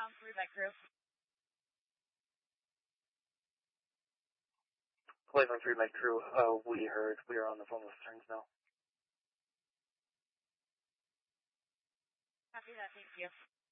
3 Mike Crew. Cleveland 3 Mike Crew, we heard. We are on the phone with Stearns now. Copy that, thank you.